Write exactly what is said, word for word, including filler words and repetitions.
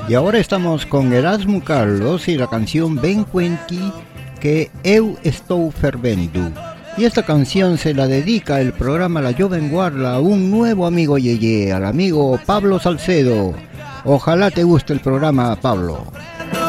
Y ahora estamos con Erasmo Carlos y la canción Ben Cuenti que eu estou fervendo. Y esta canción se la dedica el programa La Joven Guarda a un nuevo amigo Yeye, al amigo Pablo Salcedo. Ojalá te guste el programa, Pablo.